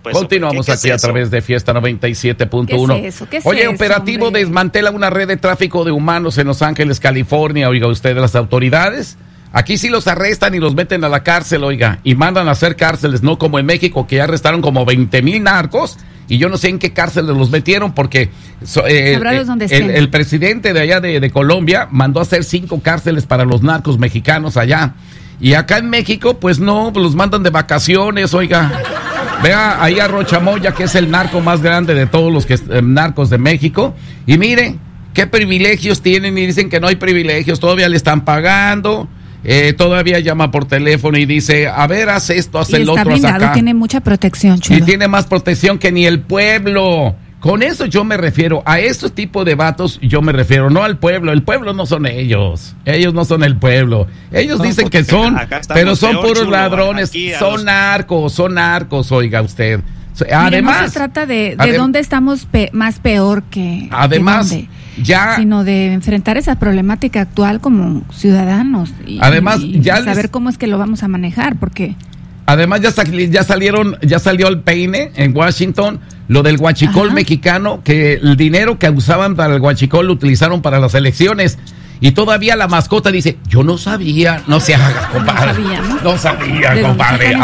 pues. Continuamos aquí a través de Fiesta 97.1. ¿Qué es eso? ¿Qué es Oye, eso, operativo hombre? desmantela una red de tráfico de humanos en Los Ángeles, California. Oiga usted, las autoridades aquí sí los arrestan y los meten a la cárcel, oiga, y mandan a hacer cárceles, no como en México, que ya arrestaron como 20,000 narcos, y yo no sé en qué cárceles los metieron, porque el presidente de allá de Colombia mandó a hacer 5 cárceles para los narcos mexicanos allá, y acá en México, pues no, los mandan de vacaciones, oiga. Vea ahí a Rochamoya, que es el narco más grande de todos los narcos de México, y mire, qué privilegios tienen, y dicen que no hay privilegios, todavía le están pagando. Todavía llama por teléfono y dice, a ver, haz esto, haz el otro, haz acá. Tiene mucha protección, Chulo. Y tiene más protección que ni el pueblo. Con eso yo me refiero, a estos tipos de vatos yo me refiero, no al pueblo. El pueblo no son ellos no son el pueblo. Ellos dicen que son, pero son puros Chulo, ladrones, son narcos, oiga usted. Además, no se trata de dónde estamos más peor que además que sino de enfrentar esa problemática actual como ciudadanos y saber cómo es que lo vamos a manejar, porque además ya salió el peine en Washington, lo del huachicol mexicano, que el dinero que usaban para el huachicol lo utilizaron para las elecciones. Y todavía la mascota dice, yo no sabía, no se haga, compadre. No sabía, compadre.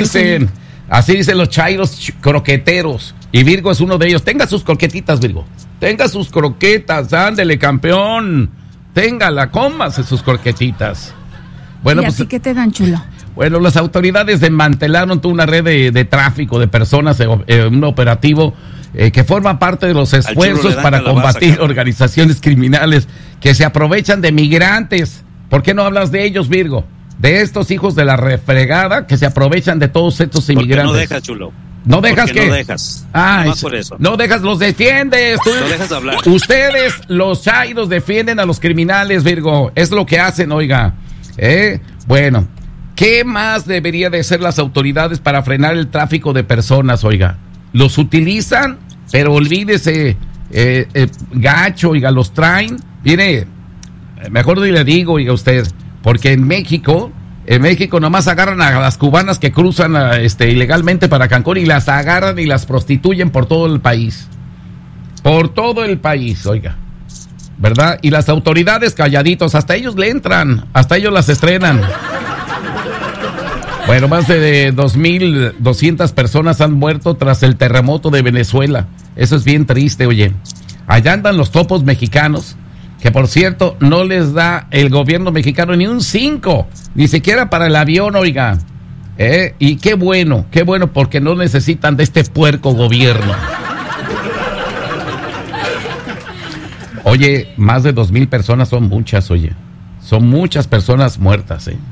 Así dicen los chairos croqueteros. Y Virgo es uno de ellos. Tenga sus croquetitas, Virgo. Tenga sus croquetas, ándele, campeón. Téngala, cómase sus croquetitas. Bueno, ¿y pues, así qué te dan, Chulo? Bueno, las autoridades desmantelaron toda una red de tráfico de personas, un operativo que forma parte de los esfuerzos para combatir organizaciones criminales que se aprovechan de migrantes. ¿Por qué no hablas de ellos, Virgo? De estos hijos de la refregada que se aprovechan de todos estos inmigrantes. No dejas, Chulo. ¿No dejas qué? No dejas. Por eso. No dejas, los defiendes. No dejas de hablar. Ustedes, los chairos, defienden a los criminales, Virgo. Es lo que hacen, oiga. Bueno, ¿qué más debería de hacer las autoridades para frenar el tráfico de personas, oiga? Los utilizan, pero olvídese, gacho, oiga, los traen. Mire, mejor ni le digo, oiga usted, porque en México nomás agarran a las cubanas que cruzan ilegalmente para Cancún y las agarran y las prostituyen por todo el país. Por todo el país, oiga. ¿Verdad? Y las autoridades calladitos, hasta ellos le entran, hasta ellos las estrenan. Bueno, más de 2,200 personas han muerto tras el terremoto de Venezuela. Eso es bien triste, oye. Allá andan los topos mexicanos, que por cierto, no les da el gobierno mexicano ni un 5, ni siquiera para el avión, oiga. Y qué bueno, porque no necesitan de este puerco gobierno. Oye, más de 2,000 personas son muchas, oye. Son muchas personas muertas,